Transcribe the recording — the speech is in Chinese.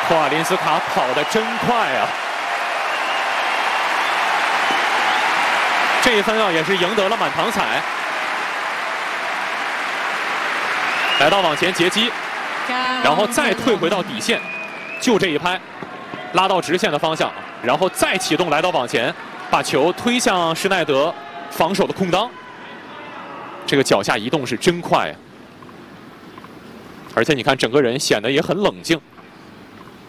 霍尔林斯卡跑得真快啊！这一分啊，也是赢得了满堂彩。来到往前截击，然后再退回到底线，就这一拍，拉到直线的方向，然后再启动来到往前，把球推向施耐德防守的空当。这个脚下移动是真快啊！而且你看，整个人显得也很冷静。